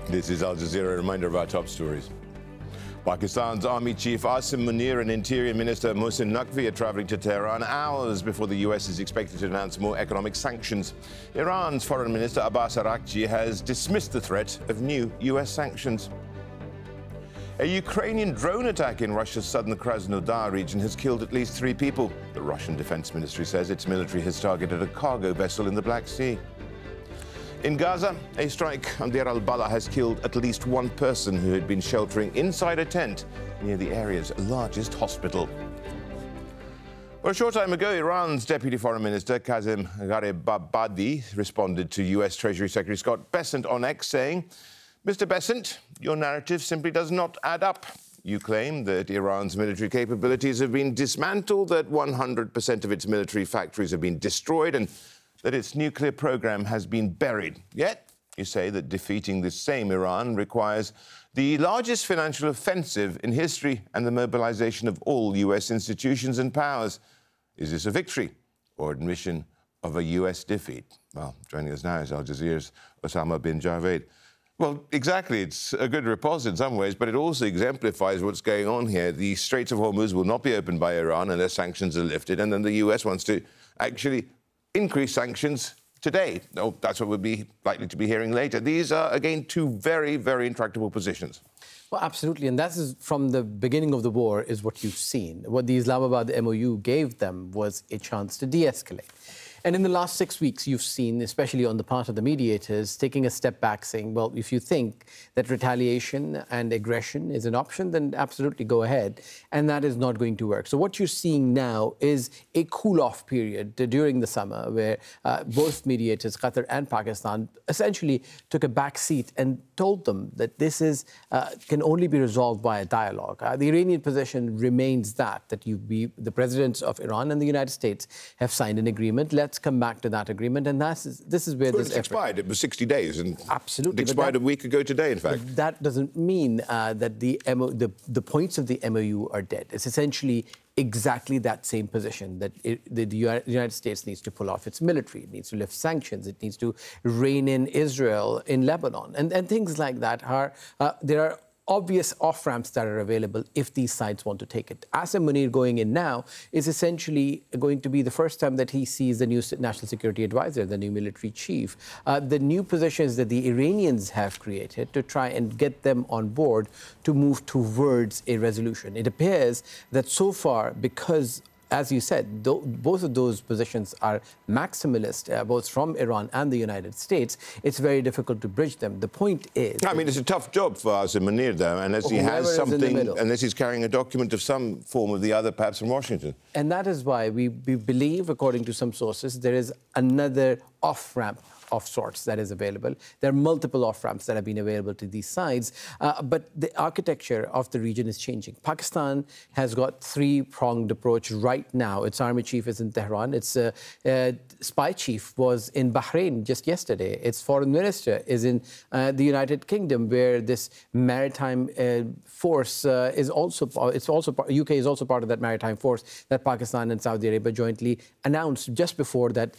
This is Al Jazeera. A reminder of our top stories. Pakistan's Army Chief Asim Munir and Interior Minister Mohsin Naqvi are travelling to Tehran hours before the US is expected to announce more economic sanctions. Iran's Foreign Minister Abbas Araghchi has dismissed the threat of new US sanctions. A Ukrainian drone attack in Russia's southern Krasnodar region has killed at least 3 people. The Russian Defense Ministry says its military has targeted a cargo vessel in the Black Sea. In Gaza, a strike on Deir al-Balah has killed at least 1 person who had been sheltering inside a tent near the area's largest hospital. Well, a short time ago, Iran's Deputy Foreign Minister Kazem Gharibabadi responded to US Treasury Secretary Scott Bessent on X, saying, "Mr. Bessent, your narrative simply does not add up. You claim that Iran's military capabilities have been dismantled, that 100% of its military factories have been destroyed, and that its nuclear program has been buried. Yet, you say that defeating this same Iran requires the largest financial offensive in history and the mobilization of all US institutions and powers. Is this a victory or admission of a US defeat?" Well, joining us now is Al Jazeera's Osama bin Javed. Well, exactly. It's a good riposte in some ways, but it also exemplifies what's going on here. The Straits of Hormuz will not be opened by Iran unless sanctions are lifted, and then the US wants to actually increase sanctions today. Oh, that's what we'll be likely to be hearing later. These are, again, 2 very, very intractable positions. Well, absolutely. And that is from the beginning of the war is what you've seen. What the Islamabad MOU gave them was a chance to de-escalate. And in the last 6 weeks, you've seen, especially on the part of the mediators, taking a step back, saying, well, if you think that retaliation and aggression is an option, then absolutely go ahead. And that is not going to work. So what you're seeing now is a cool-off period during the summer where both mediators, Qatar and Pakistan, essentially took a back seat and told them that this is can only be resolved by a dialogue. The Iranian position remains that the presidents of Iran and the United States have signed an agreement. Let's come back to that agreement, and this is where this expired. It was 60 days, and absolutely it expired a week ago today. In fact, that doesn't mean that the points of the MOU are dead. It's essentially exactly that same position that the United States needs to pull off its military, it needs to lift sanctions, it needs to rein in Israel in Lebanon, and things like that there are obvious off-ramps that are available if these sides want to take it. Asim Munir going in now is essentially going to be the first time that he sees the new national security advisor, the new military chief. The new positions that the Iranians have created to try and get them on board to move towards a resolution. It appears that so far, because as you said, both of those positions are maximalist, both from Iran and the United States. It's very difficult to bridge them. The point is, I mean, it's a tough job for Asim Munir, though, unless he has something, unless he's carrying a document of some form or the other, perhaps from Washington. And that is why we believe, according to some sources, there is another off-ramp of sorts that is available. There are multiple off-ramps that have been available to these sides, but the architecture of the region is changing. Pakistan has got 3-pronged approach right now. Its army chief is in Tehran. Its spy chief was in Bahrain just yesterday. Its foreign minister is in the United Kingdom, where this maritime force is also. UK is also part of that maritime force that Pakistan and Saudi Arabia jointly announced just before that